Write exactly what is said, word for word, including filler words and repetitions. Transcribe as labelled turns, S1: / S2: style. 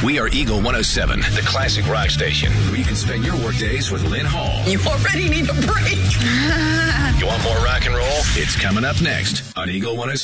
S1: We are Eagle one oh seven, the classic rock station, where you can spend your work days with Lynn Hall.
S2: You already need a break.
S1: You want more rock and roll? It's coming up next on Eagle one oh seven.